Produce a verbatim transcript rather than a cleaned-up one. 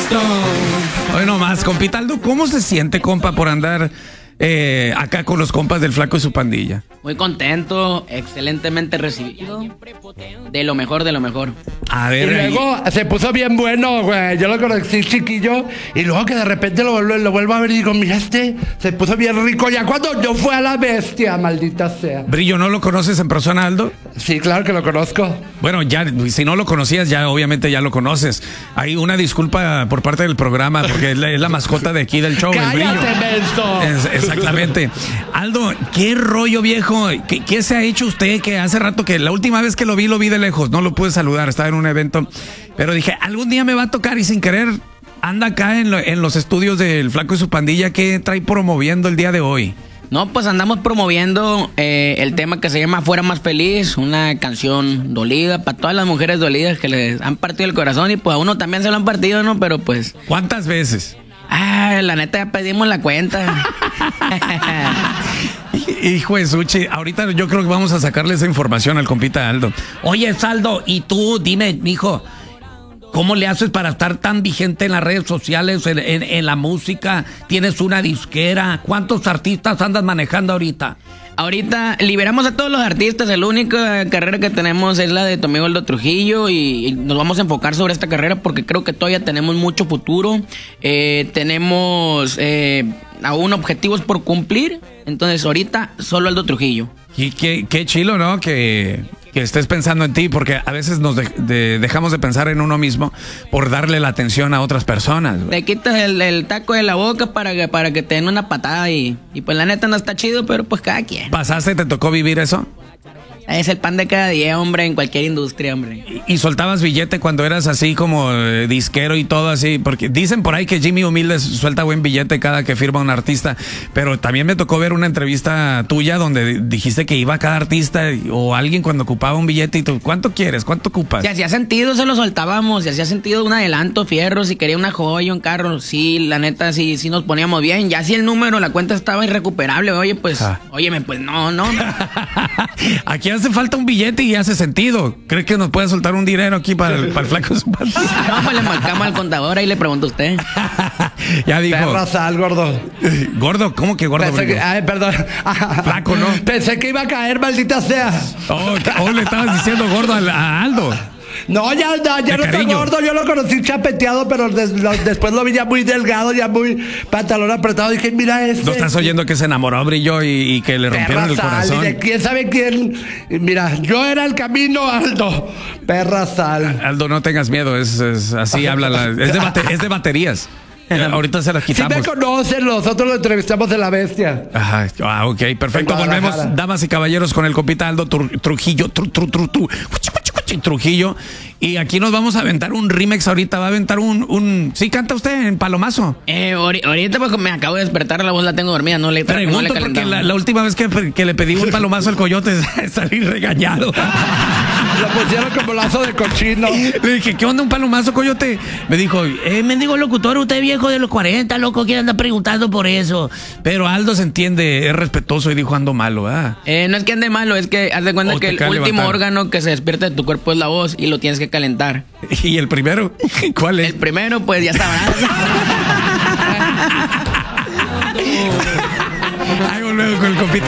Hoy nomás, compita Aldo, ¿cómo se siente, compa, por andar eh, acá con los compas del Flaco y su pandilla? Muy contento, excelentemente recibido. De lo mejor, de lo mejor. A Y ver, ahí- luego se puso bien bueno, güey. Yo lo conocí chiquillo. Y luego que de repente lo, vuelvo- lo vuelvo a ver y digo, mira este, se puso bien rico. Ya cuando yo fui a la bestia, maldita sea. Brillo, ¿no lo conoces en persona, Aldo? Sí, claro que lo conozco. Bueno, ya, si no lo conocías, ya obviamente ya lo conoces. Hay una disculpa por parte del programa, porque es la, es la mascota de aquí del show, el Brillo. ¡Cállate, menso! Es- exactamente. Aldo, ¿qué rollo, viejo? ¿Qué, qué se ha hecho usted? Que hace rato que la última vez que lo vi, lo vi de lejos. No lo pude saludar, estaba en un evento. Pero dije, algún día me va a tocar y sin querer anda acá en, lo- en los estudios del Flaco y su pandilla. ¿Qué trae promoviendo el día de hoy? No, pues andamos promoviendo eh, el tema que se llama Fuera Más Feliz, una canción dolida para todas las mujeres dolidas que les han partido el corazón y pues a uno también se lo han partido, ¿no? Pero pues, ¿Cuántas veces? ah, la neta ya pedimos la cuenta. Hijo de Suchi, ahorita yo creo que vamos a sacarle esa información al compita Aldo. Oye, Saldo, y tú, dime, mijo, ¿cómo le haces para estar tan vigente en las redes sociales, en, en- en la música? ¿Tienes una disquera? ¿Cuántos artistas andas manejando ahorita? Ahorita liberamos a todos los artistas, la única carrera que tenemos es la de tu amigo Aldo Trujillo y, y nos vamos a enfocar sobre esta carrera porque creo que todavía tenemos mucho futuro, eh, tenemos eh, aún objetivos por cumplir, entonces ahorita solo Aldo Trujillo. Y qué, qué chilo, ¿no? Que, que estés pensando en ti, porque a veces nos de- de- dejamos de pensar en uno mismo por darle la atención a otras personas, güey. Te quitas el, el taco de la boca para que, para que te den una patada y, y pues la neta no está chido, pero pues cada quien. ¿Pasaste, te tocó vivir eso? Es el pan de cada día, hombre, en cualquier industria, hombre. ¿Y, y soltabas billete cuando eras así como eh, disquero y todo así? Porque dicen por ahí que Jimmy Humilde suelta buen billete cada que firma un artista, pero también me tocó ver una entrevista tuya donde dijiste que iba cada artista o alguien cuando ocupaba un billete y tú, ¿cuánto quieres? ¿Cuánto ocupas? Si hacía sentido, se lo soltábamos. Si hacía sentido un adelanto, fierro, si quería una joya, un carro, sí, la neta, sí, sí nos poníamos bien. Ya si el número, la cuenta estaba irrecuperable, oye, pues, Ah. óyeme, pues no, no. Aquí hace falta un billete y hace sentido. ¿Cree que nos puede soltar un dinero aquí para el, para el Flaco? No, pues le marcamos al contador y le pregunto a usted. Ya dijo. Perra sal, gordo. Gordo, ¿cómo que gordo? Pensé que, Brillo? ay, perdón. Flaco, ¿no? Pensé que iba a caer, maldita sea. Oh, que- oh, le estabas diciendo gordo al- a Aldo. No, ya, ya, ya De no está cariño. gordo. Yo lo conocí chapeteado, pero des- lo- después lo vi ya muy delgado, ya muy pantalón apretado. Dije, mira este. ¿No estás oyendo que se enamoró, Brillo, y, y que le rompieron Perra el sal, corazón? y de quién sabe quién. Y mira, yo era el camino, Aldo. Perra sal. Aldo, no tengas miedo, es, es- así habla, la- es, de bate- es de baterías. Eh, ahorita se las Si quitamos. me conocen, nosotros lo entrevistamos en La Bestia. Ajá, ah, ok, perfecto. En Volvemos, Guadalajara. damas y caballeros, con el compita Aldo Tru- Trujillo, tru, tru, tru, tru, uchi, uchi, uchi, Trujillo. Y aquí nos vamos a aventar un remix ahorita. Va a aventar un. un ¿Sí canta usted en Palomazo? Eh, ahori- ahorita pues me acabo de despertar, la voz la tengo dormida, no le no le Pregunto porque calentamos. la, la última vez que, que le pedí un palomazo al coyote salí regañado. Lo pusieron como lazo de cochino. Le dije, ¿qué onda un palomazo, coyote? Me dijo, eh, mendigo locutor, usted viejo de los cuarenta, loco, ¿quién anda preguntando por eso? Pero Aldo se entiende, es respetuoso y dijo, ando malo, ¿ah? Eh, no es que ande malo, es que haz de cuenta O que te el cae último levantar. órgano que se despierta de tu cuerpo es la voz y lo tienes que calentar. ¿Y el primero? ¿Cuál es? El primero, pues ya sabrás. Ahí volvemos con el compita.